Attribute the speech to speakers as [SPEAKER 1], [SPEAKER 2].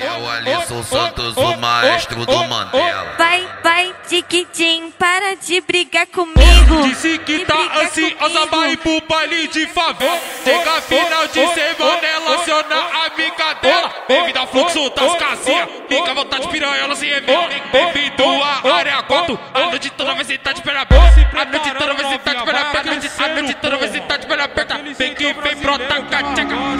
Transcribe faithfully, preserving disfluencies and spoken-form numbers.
[SPEAKER 1] É o Alisson Santos, o maestro do Mandela.
[SPEAKER 2] Vai, vai, tiquitim, para de brigar comigo.
[SPEAKER 3] Disse que tá ansiosa, vai pro baile de favela. Chega final de semana, ela aciona a amiga dela. Bem-vindo ao fluxo das casinhas, fica à vontade, piranha, se revela. Bem-vindo à área quatro, a noite toda vai sentar de perna aberta. A noite toda vai sentar de perna aberta. A noite toda vai sentar de perna aberta. Vem que vem, brota, cachaca.